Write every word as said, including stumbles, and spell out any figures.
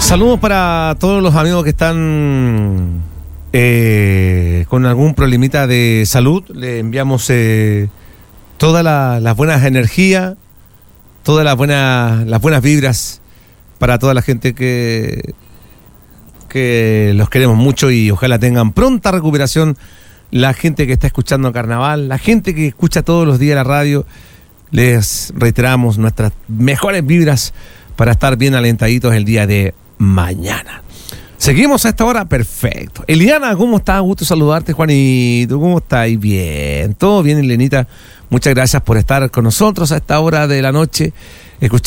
Saludos para todos los amigos que están eh, con algún problemita de salud. Le enviamos eh, todas la, las buenas energías, todas las buenas, las buenas vibras para toda la gente que, que los queremos mucho y ojalá tengan pronta recuperación. La gente que está escuchando Carnaval, la gente que escucha todos los días la radio, les reiteramos nuestras mejores vibras para estar bien alentaditos el día de mañana. Seguimos a esta hora, perfecto. Eliana, ¿cómo estás? Gusto saludarte, Juanito. ¿Cómo estás? Bien, todo bien, Elenita. Muchas gracias por estar con nosotros a esta hora de la noche, escuchando